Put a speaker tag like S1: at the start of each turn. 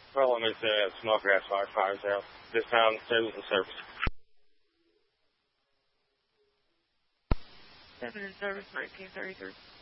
S1: Problem is Snodgrass fire's out. This time, service and service.
S2: 7 in service, 1933.